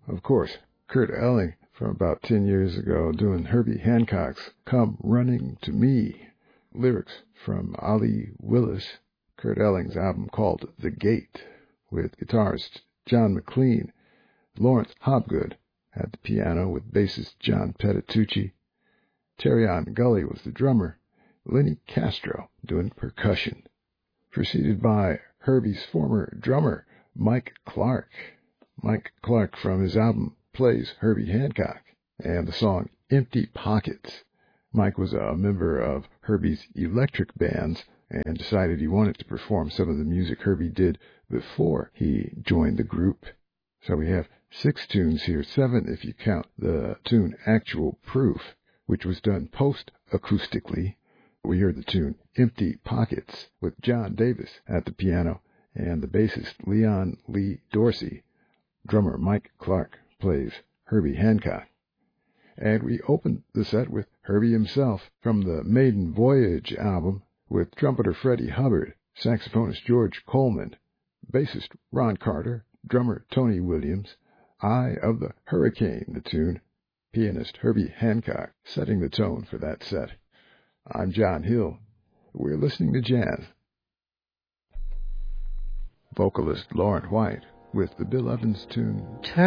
Of course, Kurt Elling from about 10 years ago doing Herbie Hancock's Come Running to Me. Lyrics from Ali Willis, Kurt Elling's album called The Gate, with guitarist John McLean, Lawrence Hobgood at the piano with bassist John Petitucci. Terrion Gully was the drummer, Lenny Castro doing percussion. Preceded by Herbie's former drummer, Mike Clark. Mike Clark from his album Plays Herbie Hancock, and the song Empty Pockets. Mike was a member of Herbie's electric bands and decided he wanted to perform some of the music Herbie did before he joined the group. So we have 6 tunes here, 7 if you count the tune Actual Proof, which was done post-acoustically. We heard the tune Empty Pockets with John Davis at the piano and the bassist Leon Lee Dorsey. Drummer Mike Clark plays Herbie Hancock. And we opened the set with Herbie himself from the Maiden Voyage album with trumpeter Freddie Hubbard, saxophonist George Coleman, bassist Ron Carter, drummer Tony Williams, Eye of the Hurricane, the tune, pianist Herbie Hancock setting the tone for that set. I'm John Hill. We're listening to jazz. Vocalist Lauren White with the Bill Evans tune